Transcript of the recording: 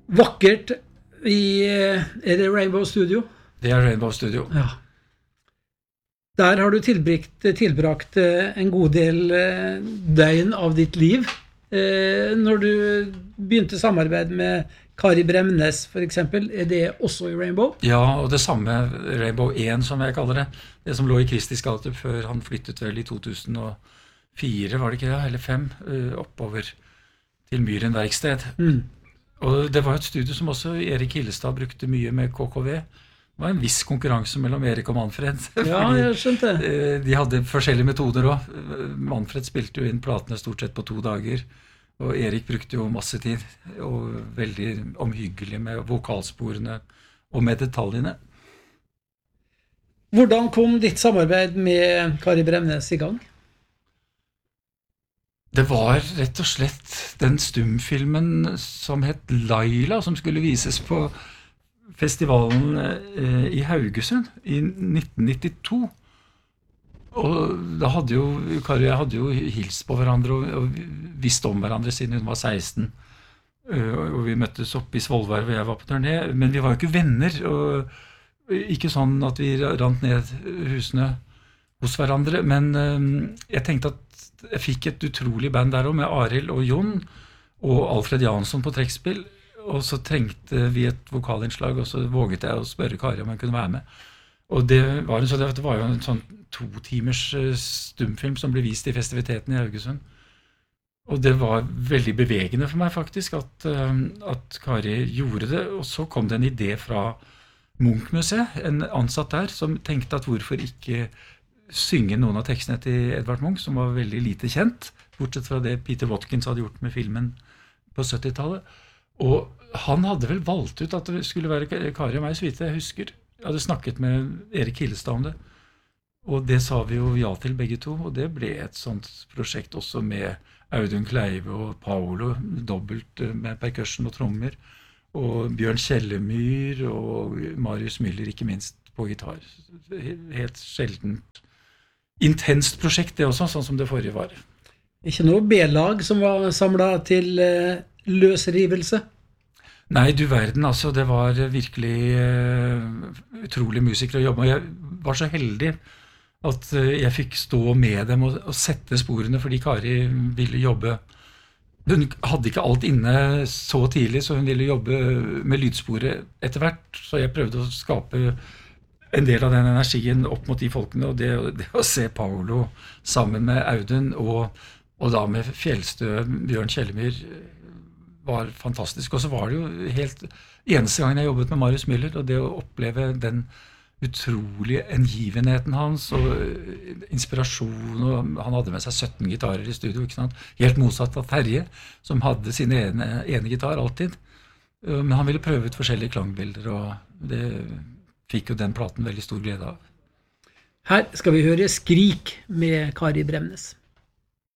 Vakkert er det Rainbow Studio? Det Rainbow Studio. Ja. Der har du tilbrakt en god del døgn av ditt liv. Når du begynte samarbeid med Kari Bremnes, for eksempel, er det også i Rainbow? Ja, og det samme Rainbow 1, som jeg kaller det. Det som lå i Kristi gate før han flyttet vel i 2004, var det ikke det? Eller 5, oppover til Myren verksted. Og det var et studio som også Erik Hillestad brukte mye med KKV. Det var en viss konkurranse mellom Erik og Manfred. Ja, jeg skjønte. De hadde forskjellige metoder også. Manfred spilte jo inn platene stort sett på 2 dager, og Erik brukte jo masse tid, og veldig omhyggelig med vokalsporene og med detaljene. Hvordan kom ditt samarbeid med Kari Bremnes i gang? Det var rett og slett den stumfilmen som het Laila, som skulle vises på festivalen i Haugesund i 1992. Og da hadde jo Kari og jeg hadde jo hilst på hverandre og visst om hverandre siden hun var 16. Og vi møttes oppe i Svolvær hvor jeg var på turné, men vi var jo ikke venner, og ikke sånn at vi rant ned husene hos hverandre, men jeg tenkte at jeg fikk et utrolig band der også, med Arild og Jon og Alfred Jansson på trekkspill, og så trengte vi et vokalinnslag, og så våget jeg å spørre Kari om han kunne være med. Og det var jo en sånn 2 timers stumfilm som ble vist i festiviteten i Haugesund. Og det var veldig bevegende for meg faktisk at Kari gjorde det, og så kom det en idé fra Munch-museet, en ansatt der, som tenkte at hvorfor ikke synge noen av tekstene til Edvard Munch, som var veldig lite kjent, bortsett fra det Peter Watkins hadde gjort med filmen på 70-tallet. Og han hadde vel valgt ut at det skulle være Kari og meg, så vidt jeg husker. Jeg hadde snakket med Erik Hillestad om det, og det sa vi jo ja til begge to, og det ble et sånt prosjekt også med Audun Kleive og Paolo, dobbelt med percussion og trommer, og Bjørn Kjellemyr og Marius Müller, ikke minst på gitar. Helt sjeldent intenst prosjekt det også, sånn som det forrige var. Ikke noe B-lag som var samlet til løsrivelse? Nei, du verden, altså, det var virkelig utrolig musikere å jobbe med. Jeg var så heldig at jeg fikk stå med dem og sette sporene, fordi Kari ville jobbe. Hun hadde ikke alt inne så tidlig, så hun ville jobbe med lydsporet etter hvert, så jeg prøvde å skape en del av den energien opp mot de folkene, og det å se Paolo sammen med Audun, og da med Fjellstø, Bjørn Kjellemyr, var fantastisk. Og så var det jo helt eneste gangen jeg jobbet med Marius Müller, og det å oppleve den utrolige engivenheten hans, og inspirasjon, og han hadde med seg 17 gitarer i studio, ikke sant? Helt motsatt av Terje, som hadde sin ene gitar alltid. Men han ville prøve ut forskjellige klangbilder, og det fikk jo den platen veldig stor glede av. Her skal vi høre Skrik med Kari Bremnes.